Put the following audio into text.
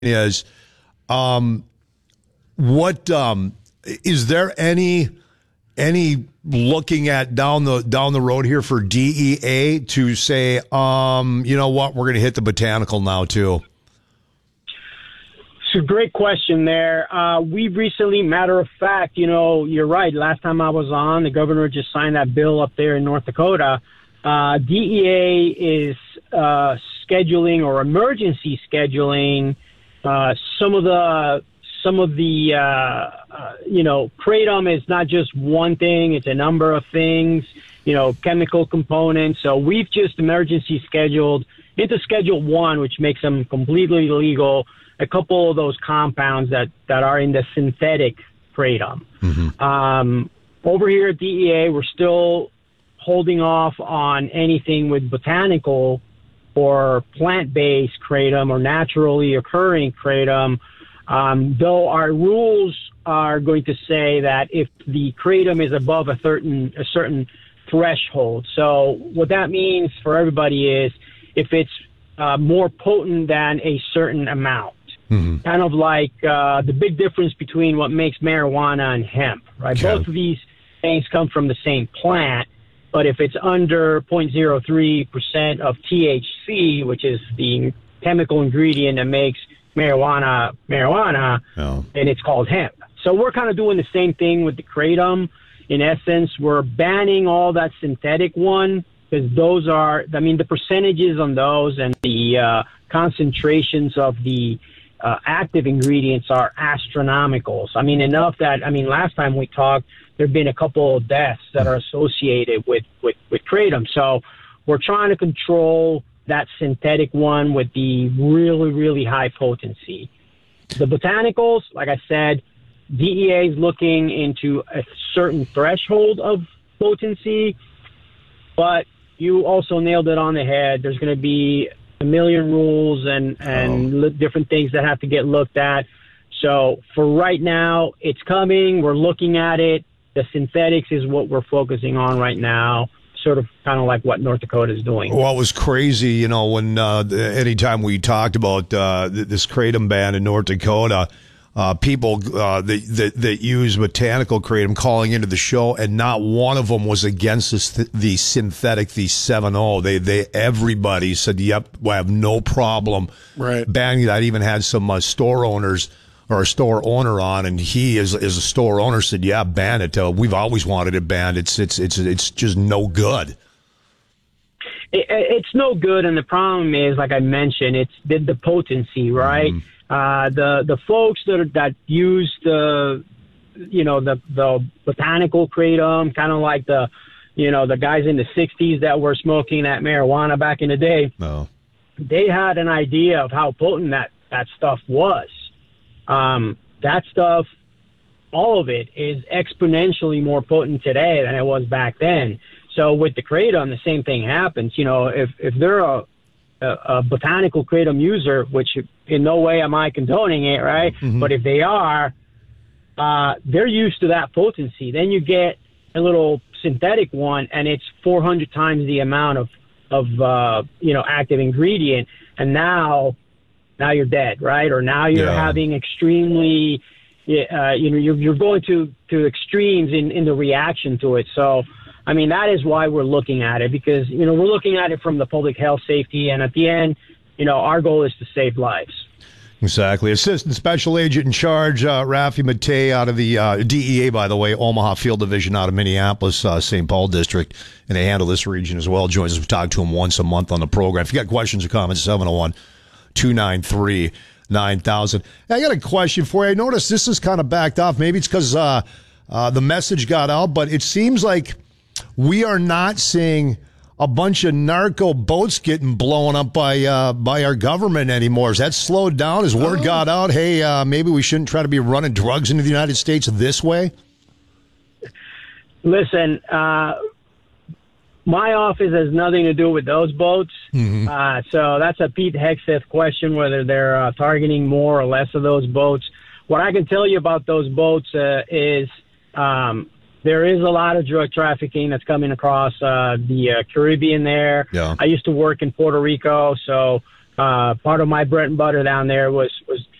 is, what is there any looking at down the road here for DEA to say, you know what, we're going to hit the botanical now too? It's a great question there. We've recently, matter of fact, you're right. Last time I was on, the governor just signed that bill up there in North Dakota. DEA is scheduling or emergency scheduling some of the kratom is not just one thing; it's a number of things. Chemical components. So we've just emergency scheduled into Schedule 1, which makes them completely illegal, a couple of those compounds that are in the synthetic kratom. Mm-hmm. Over here at DEA, we're still holding off on anything with botanical or plant-based kratom or naturally occurring kratom, though our rules are going to say that if the kratom is above a certain threshold. So what that means for everybody is if it's more potent than a certain amount. Mm-hmm. Kind of like the big difference between what makes marijuana and hemp, right? Okay. Both of these things come from the same plant, but if it's under 0.03% of THC, which is the chemical ingredient that makes marijuana, then it's called hemp. So we're kind of doing the same thing with the kratom. In essence, we're banning all that synthetic one because those are, the percentages on those and the concentrations of the active ingredients are astronomical. So, enough that, last time we talked, there have been a couple of deaths that are associated with kratom. So we're trying to control that synthetic one with the really, really high potency. The botanicals, like I said, DEA is looking into a certain threshold of potency, but you also nailed it on the head. There's going to be a million rules and different things that have to get looked at. So for right now, it's coming. We're looking at it. The synthetics is what we're focusing on right now, sort of kind of like what North Dakota is doing. Well, it was crazy, when anytime we talked about this kratom ban in North Dakota, people that use botanical kratom calling into the show, and not one of them was against the synthetic, the 7.0. They everybody said, "Yep, we have no problem banning that." I even had some store owners or a store owner on, and he as a store owner said, "Yeah, ban it. We've always wanted it banned. It's just no good." It's no good, and the problem is, like I mentioned, it's the potency, right? Mm. The folks that use the botanical kratom, kind of like the guys in the 60s that were smoking that marijuana back in the day. No. They had an idea of how potent that stuff was. That stuff, all of it is exponentially more potent today than it was back then. So with the kratom, the same thing happens. If they're a botanical kratom user, which in no way am I condoning it, right? Mm-hmm. But if they are, they're used to that potency. Then you get a little synthetic one, and it's 400 times the amount of active ingredient, and now you're dead, right? Or now you're having extremely, you're going to extremes in the reaction to it. So, that is why we're looking at it, because, we're looking at it from the public health safety. And at the end, our goal is to save lives. Exactly. Assistant Special Agent in Charge, Rafi Matei, out of the DEA, by the way, Omaha Field Division out of Minneapolis, St. Paul District, and they handle this region as well. Joins us. We talk to him once a month on the program. If you got questions or comments, 701-293-9000. I got a question for you. I noticed this is kind of backed off. Maybe it's because the message got out, but it seems like we are not seeing a bunch of narco boats getting blown up by our government anymore. Has that slowed down? Has word got out, hey, maybe we shouldn't try to be running drugs into the United States this way? Listen, my office has nothing to do with those boats. Mm-hmm. So that's a Pete Hegseth question, whether they're targeting more or less of those boats. What I can tell you about those boats is there is a lot of drug trafficking that's coming across the Caribbean there. Yeah. I used to work in Puerto Rico, so Part of my bread and butter down there was